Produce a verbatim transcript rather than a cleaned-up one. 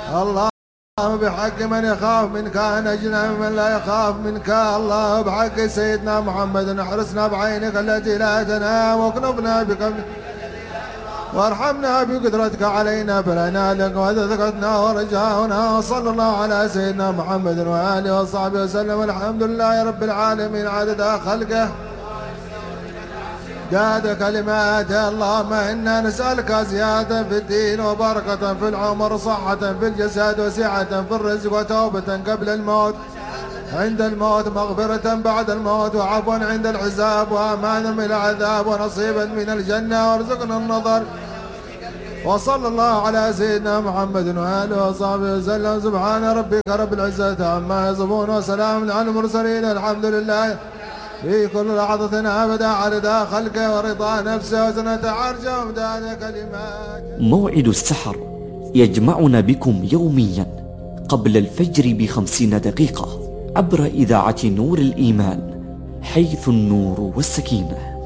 الله بحق من يخاف منك نجنا من لا يخاف منك. الله بحق سيدنا محمد احرسنا بعينك التي لا تنام واكنفنا بك وارحمنا بقدرتك علينا فلنا لك وذكرتنا ورجاؤنا. صلى الله على سيدنا محمد وآله وصحبه وسلم. الحمد لله رب العالمين عدد خلقه قاد كلمات. اللهم إنا نسألك زيادة في الدين وبركة في العمر صحة في الجسد وسعة في الرزق وتوبة قبل الموت عند الموت مغفرة بعد الموت وعفوا عند الحساب وأمانا من العذاب ونصيبا من الجنة وارزقنا النظر. وصلى الله على سيدنا محمد وآله وصحبه وسلم. سبحان ربك رب العزة عما يصفون وسلام على المرسلين. الحمد لله في كل لحظة أبدا عدد خلقه ورضا نفسه وزنة عرشه ومداد كلمات. موعد السحر يجمعنا بكم يوميا قبل الفجر بخمسين دقيقة عبر إذاعة نور الإيمان، حيث النور والسكينة.